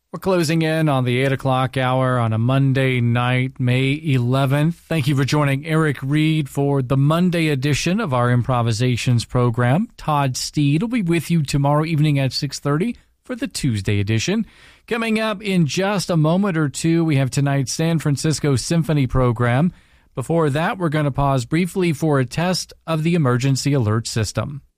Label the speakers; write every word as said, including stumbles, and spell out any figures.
Speaker 1: We're closing in on the eight o'clock hour on a Monday night, May eleventh. Thank you for joining Eric Reed for the Monday edition of our Improvisations program. Todd Steed will be with you tomorrow evening at six thirty for the Tuesday edition. Coming up in just a moment or two, we have tonight's San Francisco Symphony program. Before that, we're going to pause briefly for a test of the emergency alert system.